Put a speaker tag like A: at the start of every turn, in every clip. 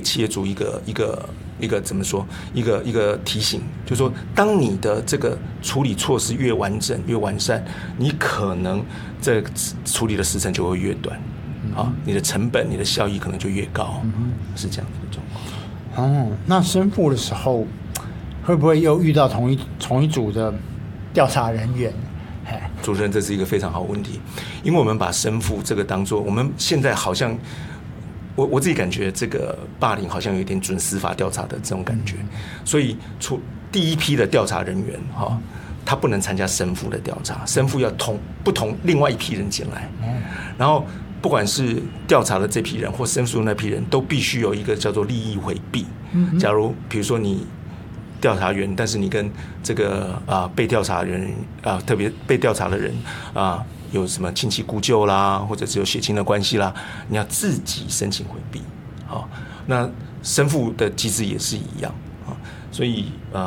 A: 企业主一个怎么说一个提醒，就是说，当你的这个处理措施越完整越完善，你可能这处理的时程就会越短，你的成本、你的效益可能就越高，是这样子的状况。
B: 那申复的时候会不会又遇到同一组的调查人员？
A: 主持人，这是一个非常好的问题，因为我们把申复这个当作我们现在好像。我自己感觉这个霸凌好像有一点准司法调查的这种感觉，所以第一批的调查人员他不能参加申复的调查，申复要不同另外一批人进来，然后不管是调查的这批人或申诉的那批人都必须有一个叫做利益回避。假如比如说你调查员，但是你跟这个被调查人特别被调查的人有什么亲戚故旧啦，或者是有血亲的关系啦，你要自己申请回避。那申复的机制也是一样所以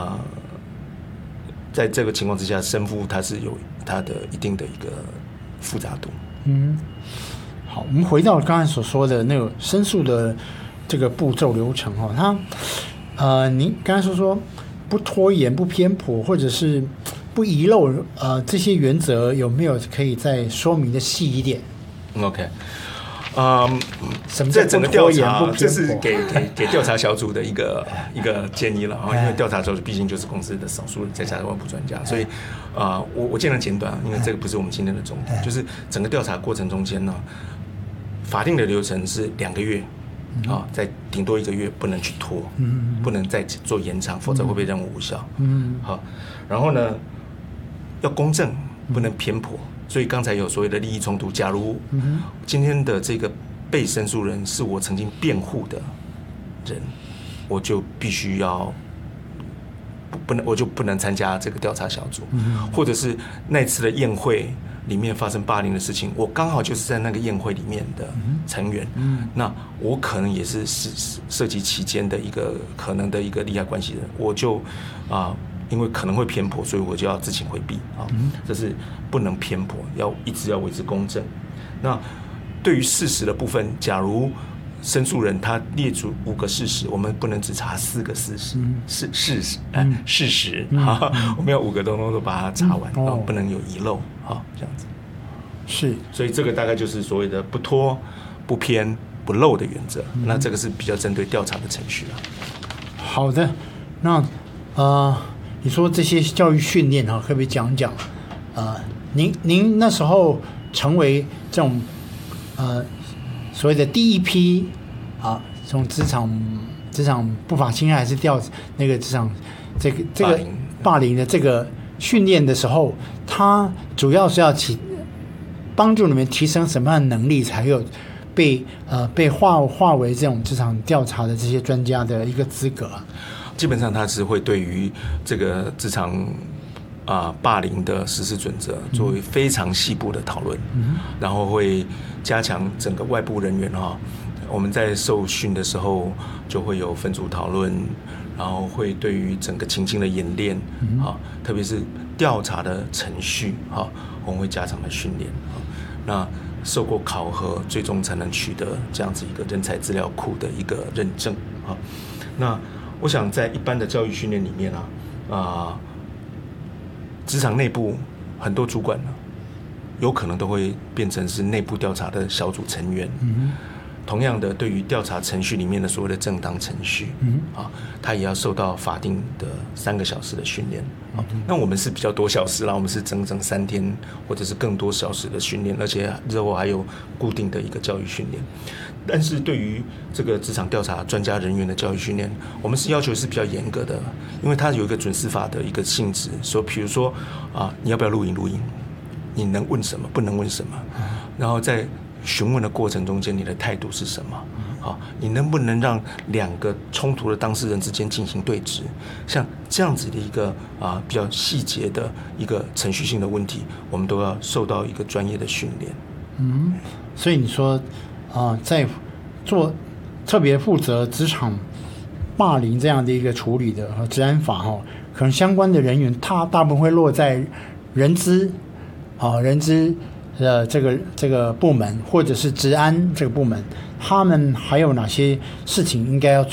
A: 在这个情况之下，申复它是有它的一定的一个复杂度。
B: 好，我们回到刚才所说的那个申诉的这个步骤流程您刚才说不拖延、不偏颇，或者是不遗漏这些原则有没有可以再说明的细一点
A: ？OK，
B: 什么叫
A: 整个调查，
B: 这
A: 是给调查小组的一个建议了因为调查小组毕竟就是公司的少数在下的外部专家，所以我尽量简短，因为这个不是我们今天的重点，就是整个调查过程中间呢，法定的流程是2个月。再顶多1个月，不能去拖，不能再做延长，否则会被认为无效。然后呢，要公正，不能偏颇。所以刚才有所谓的利益冲突，假如今天的这个被申诉人是我曾经辩护的人，我就必须要我就不能参加这个调查小组，或者是那次的宴会里面发生霸凌的事情，我刚好就是在那个宴会里面的成员，那我可能也是涉及期间的一个可能的一个利害关系人，我就因为可能会偏颇，所以我就要自行回避这是不能偏颇，一直要维持公正。那对于事实的部分，假如申诉人他列出5个事实，我们不能只查4个事实，事实我们要5个通通都把它查完，不能有遗漏这样子。
B: 是，
A: 所以这个大概就是所谓的不拖、不偏、不漏的原则。那这个是比较针对调查的程序了。
B: 好的，那你说这些教育训练可不可以讲一讲？您那时候成为这种所谓的第一批这种职场不法侵害还是那个职场这个霸凌的这个训练的时候，它主要是要帮助你们提升什么样的能力，才有被划为这种职场调查的这些专家的一个资格
A: 基本上它是会对于这个职场霸凌的实施准则作为非常细部的讨论，然后会加强整个外部人员我们在受训的时候就会有分组讨论，然后会对于整个情境的演练特别是调查的程序我们会加强的训练那受过考核，最终才能取得这样子一个人才资料库的一个认证那我想在一般的教育训练里面职场内部很多主管有可能都会变成是内部调查的小组成员。同样的，对于调查程序里面的所谓的正当程序，他也要受到法定的3个小时的训练。那我们是比较多小时啦，我们是整3天或者是更多小时的训练，而且日后还有固定的一个教育训练。但是对于这个职场调查专家人员的教育训练，我们是要求是比较严格的，因为它有一个准司法的一个性质，说比如说你要不要录影，你能问什么，不能问什么，然后在询问的过程中间，你的态度是什么？你能不能让2个冲突的当事人之间进行对质？像这样子的一个比较细节的一个程序性的问题，我们都要受到一个专业的训练。
B: 所以你说在做特别负责职场霸凌这样的一个处理的治安法可能相关的人员他大部分会落在人资的这个部门，或者是治安这个部门，他们还有哪些事情应该要